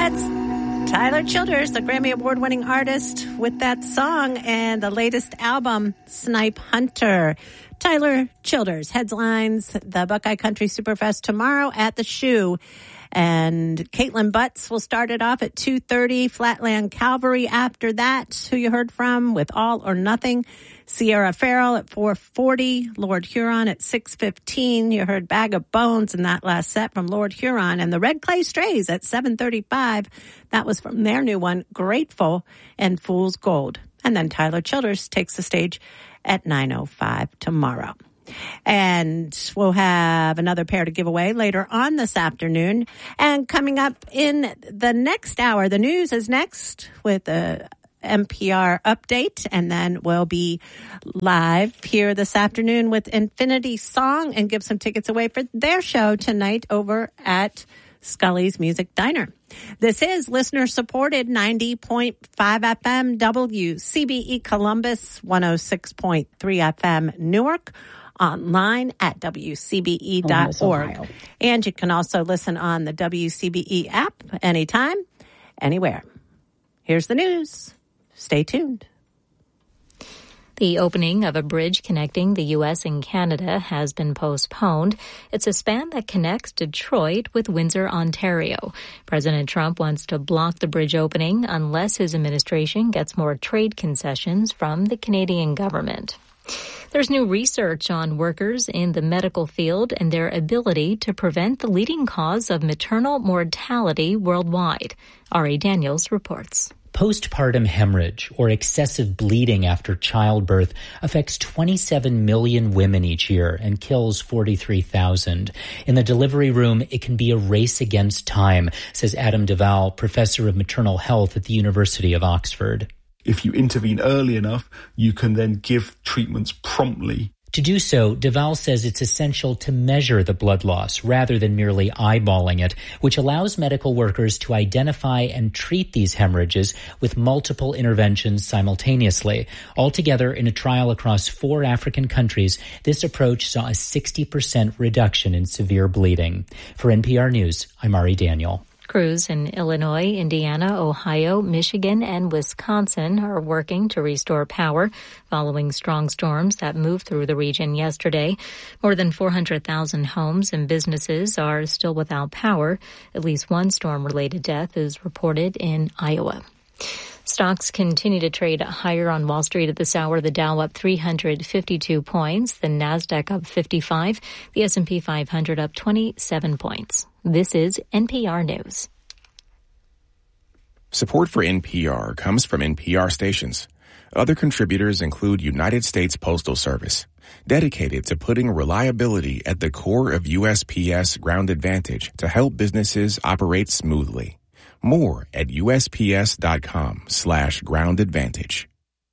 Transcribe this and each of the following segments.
That's Tyler Childers, the Grammy Award-winning artist with that song and the latest album, Snipe Hunter. Tyler Childers headlines the Buckeye Country Superfest tomorrow at the Shoe. And Caitlin Butts will start it off at 2:30. Flatland Calvary after that, who you heard from with All or Nothing. Sierra Farrell at 4:40. Lord Huron at 6:15. You heard Bag of Bones in that last set from Lord Huron. And the Red Clay Strays at 7:35. That was from their new one, Grateful and Fool's Gold. And then Tyler Childers takes the stage at 9:05 tomorrow. And we'll have another pair to give away later on this afternoon. And coming up in the next hour, the news is next with a NPR update. And then we'll be live here this afternoon with Infinity Song and give some tickets away for their show tonight over at Scully's Music Diner. This is listener-supported 90.5 FM WCBE Columbus, 106.3 FM Newark, online at WCBE.org. And you can also listen on the WCBE app anytime, anywhere. Here's the news. Stay tuned. The opening of a bridge connecting the U.S. and Canada has been postponed. It's a span that connects Detroit with Windsor, Ontario. President Trump wants to block the bridge opening unless his administration gets more trade concessions from the Canadian government. There's new research on workers in the medical field and their ability to prevent the leading cause of maternal mortality worldwide. R.A. Daniels reports. Postpartum hemorrhage, or excessive bleeding after childbirth, affects 27 million women each year and kills 43,000. In the delivery room, it can be a race against time, says Adam Duval, professor of maternal health at the University of Oxford. If you intervene early enough, you can then give treatments promptly. To do so, Duval says it's essential to measure the blood loss rather than merely eyeballing it, which allows medical workers to identify and treat these hemorrhages with multiple interventions simultaneously. Altogether, in a trial across 4 African countries, this approach saw a 60% reduction in severe bleeding. For NPR News, I'm Ari Daniel. Crews in Illinois, Indiana, Ohio, Michigan, and Wisconsin are working to restore power following strong storms that moved through the region yesterday. More than 400,000 homes and businesses are still without power. At least one storm-related death is reported in Iowa. Stocks continue to trade higher on Wall Street at this hour. The Dow up 352 points, the Nasdaq up 55, the S&P 500 up 27 points. This is NPR News. Support for NPR comes from NPR stations. Other contributors include United States Postal Service, dedicated to putting reliability at the core of USPS Ground Advantage to help businesses operate smoothly. More at USPS.com/Ground Advantage.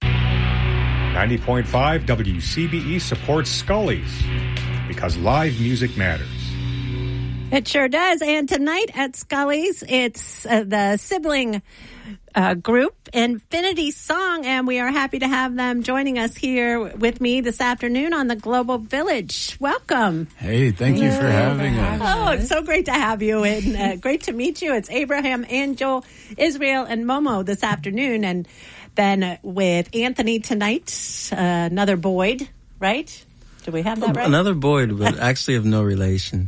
90.5 WCBE supports Scully's because live music matters. It sure does. And tonight at Scully's, it's the sibling group, Infinity Song, and we are happy to have them joining us here with me this afternoon on the Global Village. Welcome. Hey, thank you for having us. Oh, it's so great to have you, and great to meet you. It's Abraham, Angel, Israel, and Momo this afternoon, and then with Anthony tonight, another Boyd, right? Do we have that right? Another Boyd, but actually of no relation.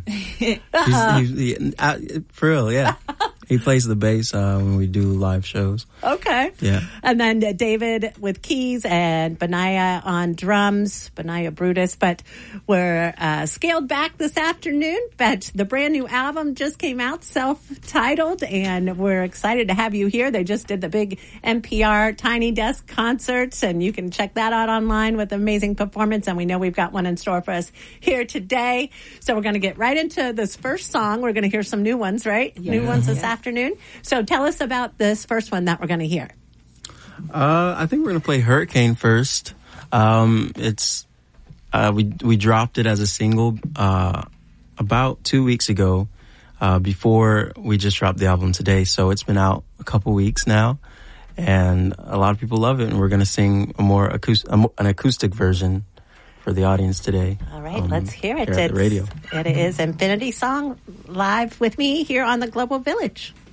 For real, yeah. He plays the bass when we do live shows. Okay. Yeah. And then David with keys and Benaiah on drums, Benaiah Brutus. But we're scaled back this afternoon. But the brand new album just came out, self-titled, and we're excited to have you here. They just did the big NPR Tiny Desk concerts, and you can check that out online with amazing performance. And we know we've got one in store for us here today. So we're going to get right into this first song. We're going to hear some new ones, right? Yeah. New ones this afternoon. So tell us about this first one that we're going to hear. I think we're going to play Hurricane first. It's we dropped it as a single about 2 weeks ago before we just dropped the album today. So it's been out a couple weeks now, and a lot of people love it. And we're going to sing an acoustic version for the audience today. All right, let's hear it. Here at the radio. It is Infinity Song live with me here on the Global Village.